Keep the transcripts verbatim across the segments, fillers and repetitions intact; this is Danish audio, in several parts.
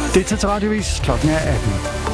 Det er til radiovis. Klokken er atten.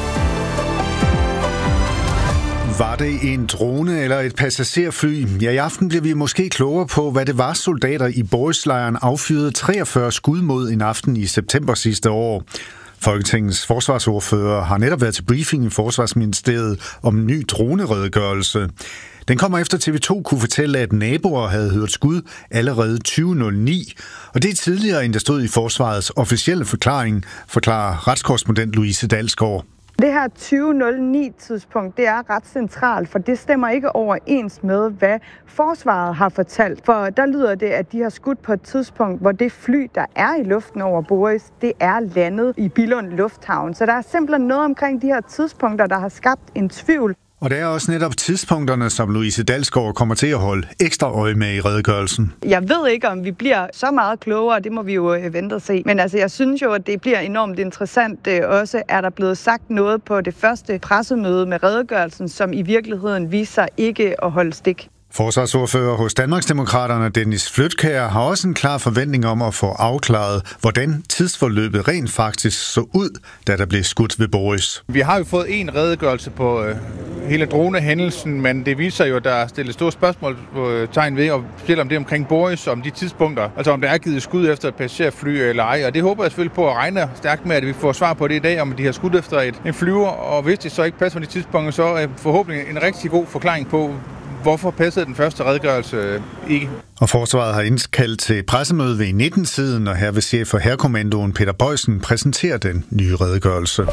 Var det en drone eller et passagerfly? Ja, i aften bliver vi måske klogere på, hvad det var, soldater i Boris-lejren affyrede treogfyrre skud mod en aften i september sidste år. Folketingets forsvarsordfører har netop været til briefing i Forsvarsministeriet om en ny droneredegørelse. Den kommer efter T V to kunne fortælle, at naboer havde hørt skud allerede tyve nul ni, og det er tidligere, end der stod i Forsvarets officielle forklaring, forklarer retskorrespondent Louise Dalsgaard. Det her tyve nul ni-tidspunkt, det er ret centralt, for det stemmer ikke overens med, hvad Forsvaret har fortalt. For der lyder det, at de har skudt på et tidspunkt, hvor det fly, der er i luften over Boris, det er landet i Billund Lufthavn. Så der er simpelthen noget omkring de her tidspunkter, der har skabt en tvivl. Og det er også netop tidspunkterne, som Louise Dalsgaard kommer til at holde ekstra øje med i redegørelsen. Jeg ved ikke, om vi bliver så meget klogere, det må vi jo vente og se. Men altså, jeg synes jo, at det bliver enormt interessant. Også er der blevet sagt noget på det første pressemøde med redegørelsen, som i virkeligheden viser ikke at holde stik. Forsvarsordfører hos Danmarksdemokraterne Dennis Flydtkjær har også en klar forventning om at få afklaret, hvordan tidsforløbet rent faktisk så ud, da der blev skudt ved Boris. Vi har jo fået en redegørelse på øh, hele dronehændelsen, men det viser jo, at der er stillet store spørgsmålstegn ved, og specielt om det omkring Boris, om de tidspunkter, altså om der er givet skud efter et passagerfly eller ej, og det håber jeg selvfølgelig på at regne stærkt med, at vi får svar på det i dag, om de har skudt efter et, en flyver, og hvis det så ikke passer på de tidspunkter, så er forhåbentlig en rigtig god forklaring på, hvorfor passede den første redegørelse ikke? Og Forsvaret har indkaldt til pressemøde ved nitten-tiden, og her vil chef for Hærkommandoen Peter Bøjsen præsentere den nye redegørelse.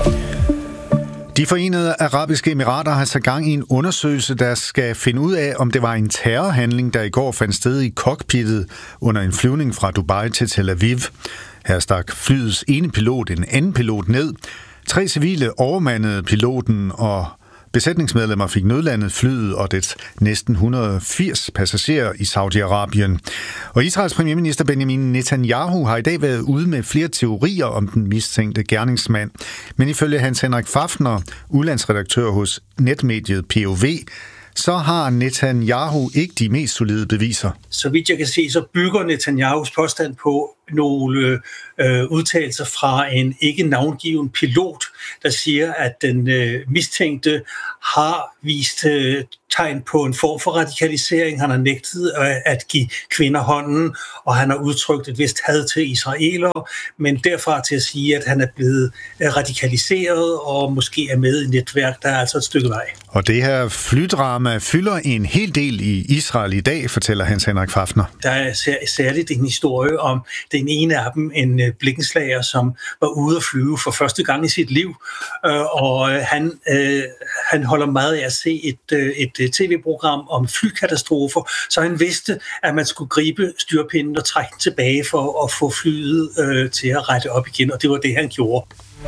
De Forenede Arabiske Emirater har sat gang i en undersøgelse, der skal finde ud af, om det var en terrorhandling, der i går fandt sted i cockpittet under en flyvning fra Dubai til Tel Aviv. Her stak flyets ene pilot en anden pilot ned. Tre civile overmandede piloten, og besætningsmedlemmer fik nødlandet flyet og dets næsten et hundrede og firs passagerer i Saudi-Arabien. Og Israels premierminister Benjamin Netanyahu har i dag været ude med flere teorier om den mistænkte gerningsmand. Men ifølge Hans Henrik Fafner, udlandsredaktør hos netmediet P O V, så har Netanyahu ikke de mest solide beviser. Så vidt jeg kan se, så bygger Netanyahus påstand på nogle øh, udtalelser fra en ikke navngiven pilot, der siger, at den øh, mistænkte har vist øh, tegn på en form for radikalisering. Han har nægtet øh, at give kvinder hånden, og han har udtrykt et vist had til israelere, men derfra til at sige, at han er blevet øh, radikaliseret og måske er med i netværk, der er altså et stykke vej. Og det her flydrama fylder en hel del i Israel i dag, fortæller Hans Henrik Fafner. Der er særligt en historie om den ene af dem, en blikkenslager, som var ude at flyve for første gang i sit liv, og han, han holder meget af at se et, et tv-program om flykatastrofer, så han vidste, at man skulle gribe styrpinden og trække den tilbage for at få flyet til at rette op igen, og det var det, han gjorde.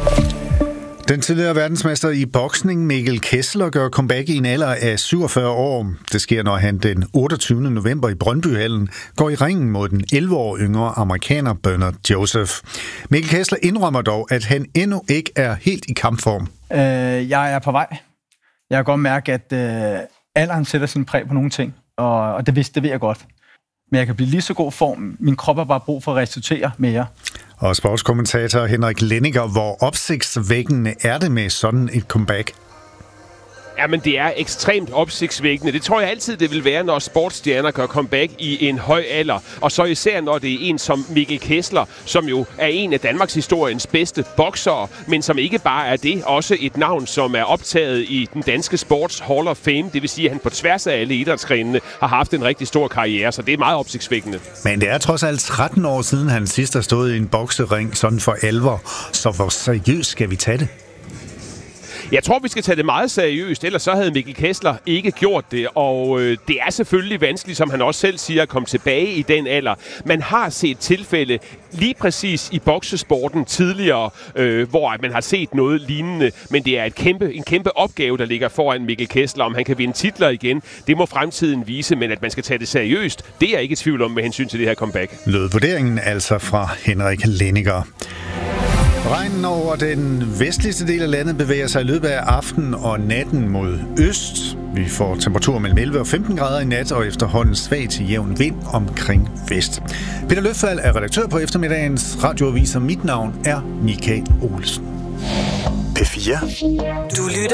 Den tidligere verdensmester i boksning Mikkel Kessler gør comeback i en alder af syvogfyrre år. Det sker, når han den otteogtyvende november i Brøndbyhallen går i ringen mod den elleve år yngre amerikaner Bernard Joseph. Mikkel Kessler indrømmer dog, at han endnu ikke er helt i kampform. Øh, jeg er på vej. Jeg kan godt mærke, at øh, alderen sætter sin præg på nogle ting, og, og det, vidste, det ved jeg godt. Men jeg kan blive lige så god form. Min krop har bare brug for at restituere mere. Og sportskommentator Henrik Lenniger, hvor opsigtsvækkende er det med sådan et comeback? Jamen, det er ekstremt opsigtsvækkende. Det tror jeg altid, det vil være, når sportsstjerner gør comeback i en høj alder. Og så især, når det er en som Mikkel Kessler, som jo er en af Danmarks historiens bedste boksere, men som ikke bare er det, også et navn, som er optaget i den danske sports Hall of Fame. Det vil sige, at han på tværs af alle idrætsgrenene har haft en rigtig stor karriere, så det er meget opsigtsvækkende. Men det er trods alt tretten år siden, han sidst har stået i en boksering sådan for alvor. Så hvor seriøst skal vi tage det? Jeg tror, vi skal tage det meget seriøst, ellers så havde Mikkel Kessler ikke gjort det. Og øh, det er selvfølgelig vanskeligt, som han også selv siger, at komme tilbage i den alder. Man har set tilfælde lige præcis i boksesporten tidligere, øh, hvor man har set noget lignende. Men det er et kæmpe, en kæmpe opgave, der ligger foran Mikkel Kessler. Om han kan vinde titler igen, det må fremtiden vise. Men at man skal tage det seriøst, det er jeg ikke i tvivl om med hensyn til det her comeback. Lød vurderingen altså fra Henrik Lenniger. Regnen over den vestligste del af landet bevæger sig i løbet af aftenen og natten mod øst. Vi får temperaturer mellem elleve og femten grader i nat, og efterhånden svag til jævn vind omkring vest. Peter Løffald er redaktør på eftermiddagens radioaviser. Mit navn er Michael Olsen. P fire. Du lytter